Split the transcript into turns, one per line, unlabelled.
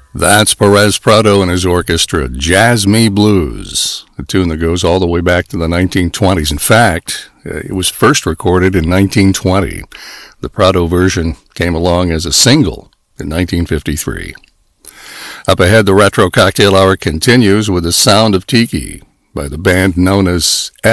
That's Perez Prado and his orchestra, Jazz Me Blues, a tune that goes all the way back to the 1920s. In fact, it was first recorded in 1920. The Prado version came along as a single in 1953. Up ahead, the Retro Cocktail Hour continues with The Sound of Tiki by the band known as